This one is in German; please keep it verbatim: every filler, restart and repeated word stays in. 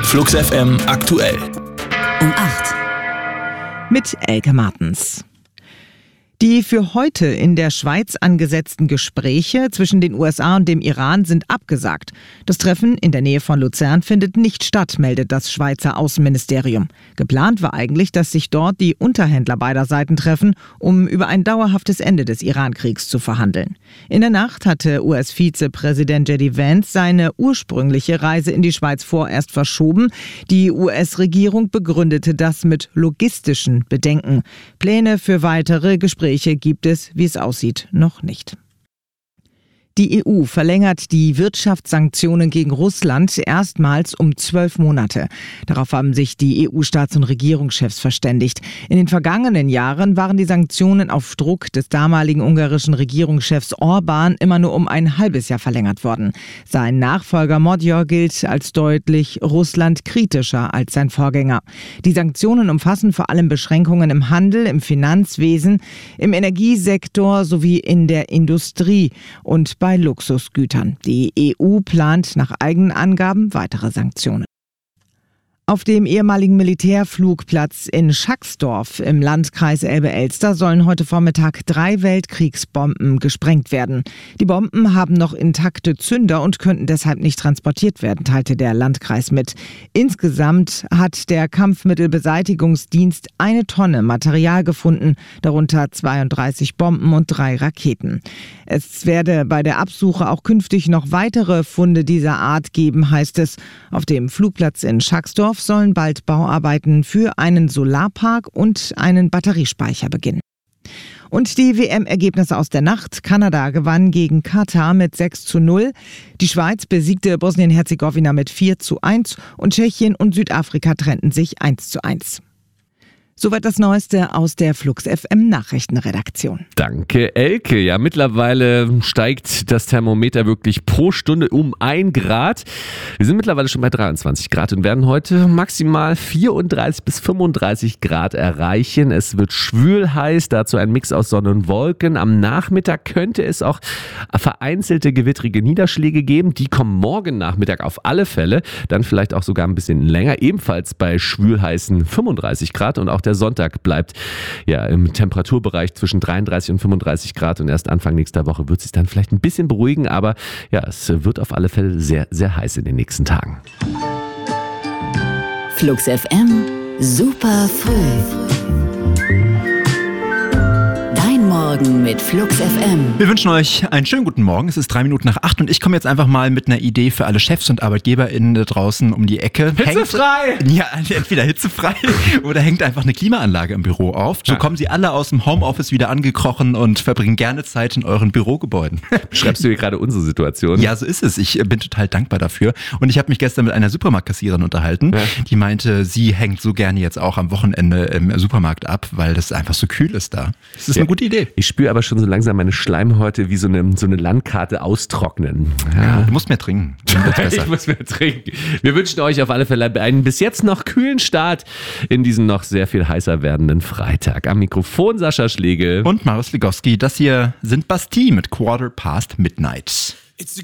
Flux F M aktuell. Um acht. Mit Elke Martens. Die für heute in der Schweiz angesetzten Gespräche zwischen den U S A und dem Iran sind abgesagt. Das Treffen in der Nähe von Luzern findet nicht statt, meldet das Schweizer Außenministerium. Geplant war eigentlich, dass sich dort die Unterhändler beider Seiten treffen, um über ein dauerhaftes Ende des Iran-Kriegs zu verhandeln. In der Nacht hatte U S-Vizepräsident J D Vance seine ursprüngliche Reise in die Schweiz vorerst verschoben. Die U S-Regierung begründete das mit logistischen Bedenken. Pläne für weitere Gespräche gibt es, wie es aussieht, noch nicht. Die E U verlängert die Wirtschaftssanktionen gegen Russland erstmals um zwölf Monate. Darauf haben sich die E U-Staats- und Regierungschefs verständigt. In den vergangenen Jahren waren die Sanktionen auf Druck des damaligen ungarischen Regierungschefs Orbán immer nur um ein halbes Jahr verlängert worden. Sein Nachfolger Magyar gilt als deutlich russlandkritischer als sein Vorgänger. Die Sanktionen umfassen vor allem Beschränkungen im Handel, im Finanzwesen, im Energiesektor sowie in der Industrie und bei Luxusgütern. Die E U plant nach eigenen Angaben weitere Sanktionen. Auf dem ehemaligen Militärflugplatz in Schacksdorf im Landkreis Elbe-Elster sollen heute Vormittag drei Weltkriegsbomben gesprengt werden. Die Bomben haben noch intakte Zünder und könnten deshalb nicht transportiert werden, teilte der Landkreis mit. Insgesamt hat der Kampfmittelbeseitigungsdienst eine Tonne Material gefunden, darunter zweiunddreißig Bomben und drei Raketen. Es werde bei der Absuche auch künftig noch weitere Funde dieser Art geben, heißt es. Auf dem Flugplatz in Schacksdorf sollen bald Bauarbeiten für einen Solarpark und einen Batteriespeicher beginnen. Und die W M-Ergebnisse aus der Nacht. Kanada gewann gegen Katar mit sechs zu null. Die Schweiz besiegte Bosnien-Herzegowina mit vier zu eins und Tschechien und Südafrika trennten sich eins zu eins. Soweit das Neueste aus der Flux F M Nachrichtenredaktion. Danke, Elke. Ja, mittlerweile steigt das Thermometer wirklich pro Stunde um ein Grad. Wir sind mittlerweile schon bei dreiundzwanzig Grad und werden heute maximal vierunddreißig bis fünfunddreißig Grad erreichen. Es wird schwül heiß, dazu ein Mix aus Sonne und Wolken. Am Nachmittag könnte es auch vereinzelte gewittrige Niederschläge geben. Die kommen morgen Nachmittag auf alle Fälle. Dann vielleicht auch sogar ein bisschen länger, ebenfalls bei schwül heißen fünfunddreißig Grad. Und auch der Sonntag bleibt ja im Temperaturbereich zwischen dreiunddreißig und fünfunddreißig Grad und erst Anfang nächster Woche wird es sich dann vielleicht ein bisschen beruhigen, aber ja, es wird auf alle Fälle sehr, sehr heiß in den nächsten Tagen. Flux F M, super früh. Morgen mit Flux F M. Wir wünschen euch einen schönen guten Morgen. Es ist drei Minuten nach acht und ich komme jetzt einfach mal mit einer Idee für alle Chefs und ArbeitgeberInnen da draußen um die Ecke. Hitzefrei! Hängt, ja, entweder hitzefrei oder hängt einfach eine Klimaanlage im Büro auf. So kommen sie alle aus dem Homeoffice wieder angekrochen und verbringen gerne Zeit in euren Bürogebäuden. Schreibst du hier gerade unsere Situation? Ja, so ist es. Ich bin total dankbar dafür. Und ich habe mich gestern mit einer Supermarktkassiererin unterhalten, ja. Die meinte, sie hängt so gerne jetzt auch am Wochenende im Supermarkt ab, weil das einfach so kühl ist da. Das ist ja eine gute Idee. Ich spüre aber schon so langsam meine Schleimhäute wie so eine, so eine Landkarte austrocknen. Ja. Ja, du musst mehr trinken. Ich muss mehr trinken. Wir wünschen euch auf alle Fälle einen bis jetzt noch kühlen Start in diesen noch sehr viel heißer werdenden Freitag. Am Mikrofon Sascha Schlegel. Und Marius Ligowski. Das hier sind Bastille mit Quarter Past Midnight.